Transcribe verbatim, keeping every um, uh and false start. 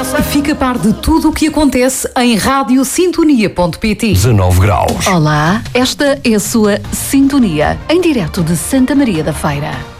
Fica a par de tudo o que acontece em rádio sintonia ponto pt. dezanove graus. Olá, esta é a sua Sintonia, em direto de Santa Maria da Feira.